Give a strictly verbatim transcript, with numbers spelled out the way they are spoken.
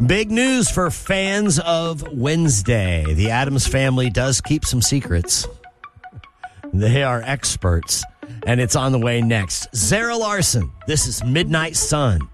Big news for fans of Wednesday. The Addams Family does keep some secrets. They are experts, and it's on the way next. Zara Larson, this is Midnight Sun.